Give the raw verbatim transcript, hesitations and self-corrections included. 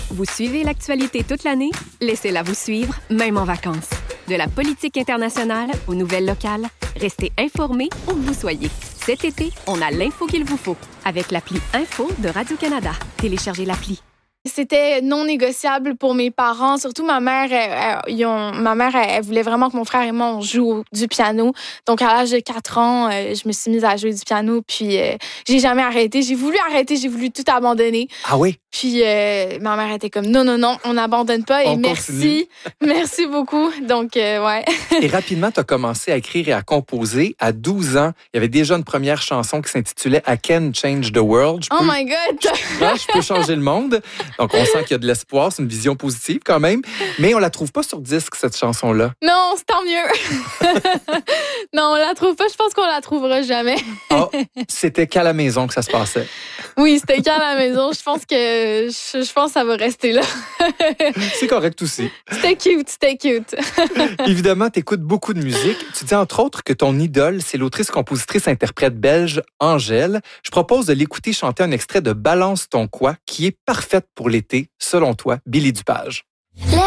Vous suivez l'actualité toute l'année? Laissez-la vous suivre, même en vacances. De la politique internationale aux nouvelles locales, restez informés où que vous soyez. Cet été, on a l'info qu'il vous faut avec l'appli Info de Radio-Canada. Téléchargez l'appli. C'était non négociable pour mes parents, surtout ma mère. Elle, elle, ils ont, ma mère, elle, elle voulait vraiment que mon frère et moi, on joue du piano. Donc, à l'âge de quatre ans, euh, je me suis mise à jouer du piano. Puis, euh, j'ai jamais arrêté. J'ai voulu arrêter, j'ai voulu tout abandonner. Ah oui? Puis, euh, ma mère était comme, non, non, non, on n'abandonne pas. On et merci. Merci beaucoup. Donc, euh, ouais. Et rapidement, tu as commencé à écrire et à composer. À douze ans, il y avait déjà une première chanson qui s'intitulait I Can Change the World. Je oh peux... my God! Ah, je peux changer le monde. Donc, on sent qu'il y a de l'espoir. C'est une vision positive quand même. Mais on la trouve pas sur disque, cette chanson-là. Non, c'est tant mieux. Non, on la trouve pas. Je pense qu'on la trouvera jamais. Ah, c'était qu'à la maison que ça se passait. Oui, c'était qu'à la maison. Je pense que je, je pense que ça va rester là. C'est correct aussi. C'était cute, c'était cute. Évidemment, tu écoutes beaucoup de musique. Tu dis entre autres que ton idole, c'est l'autrice-compositrice-interprète belge Angèle. Je propose de l'écouter chanter un extrait de Balance ton quoi, qui est parfaite pour l'été, selon toi, Billy Dupage.